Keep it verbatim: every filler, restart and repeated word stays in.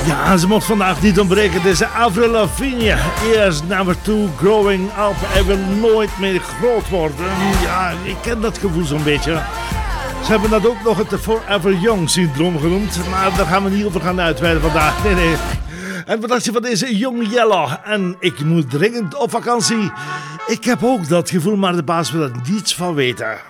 Ja, ze mocht vandaag niet ontbreken. Het is Avril Lavigne. Eerst Never Too Growing Up. Hij wil nooit meer groot worden. Ja, ik ken dat gevoel zo'n beetje. Ze hebben dat ook nog het Forever Young syndroom genoemd. Maar daar gaan we niet over gaan uitweiden vandaag. Nee, nee. En wat dacht je van deze Young Yellow? En ik moet dringend op vakantie. Ik heb ook dat gevoel, maar de baas wil er niets van weten.